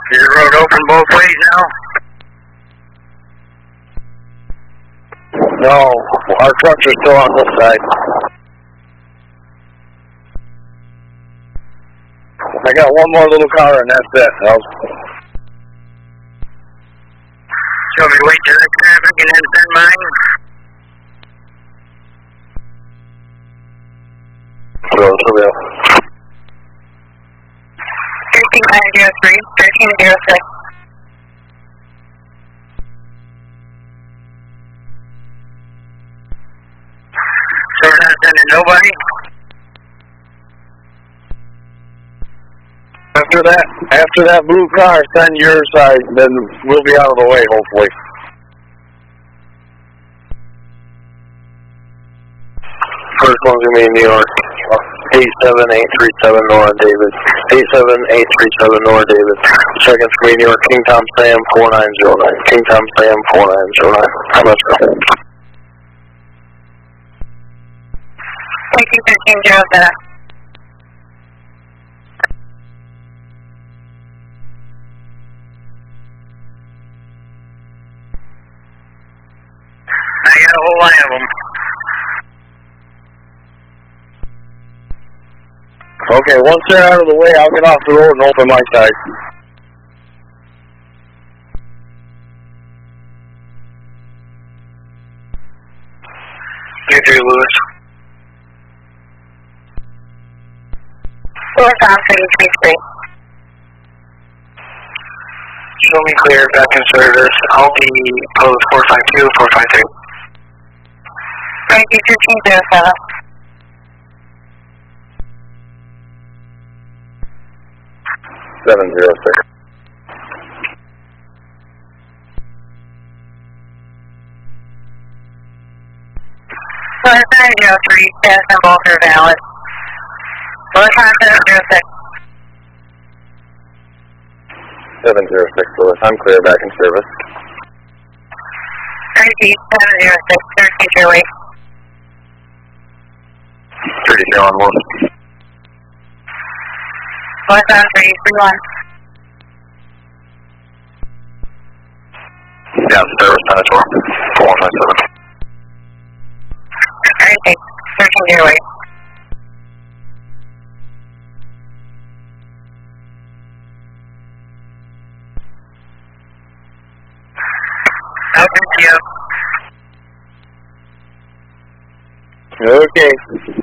Is the road open both ways now? No, our trucks are still on this side. I got one more little car and that's it. Show me wait till that traffic and then send mine. So, 13903, 1306. So we're not sending nobody? After that blue car, send your side, then we'll be out of the way, hopefully. First one's going to be in New York. 87837 Nora David. 87837 Nora David. Second's going to be New York. King Tom Sam 4909. King Tom Sam 4909. How much? Thank you, 1307. I got a whole line of them. Okay, once they're out of the way, I'll get off the road and open my side. You do, Lewis. Lewis on 333. Show me clear, back in service. I'll be post 452, 453. Thank you, 1307. Seven 706. Lewis 903, status and both are valid. Lewis on 706. 706, Lewis. I'm clear, back in service. Thank you, 706, 1308. 30 on one. Lewis on 331. Yeah, service, Dinosaur. 4197. Thank you, 1308. Thank you. Okay.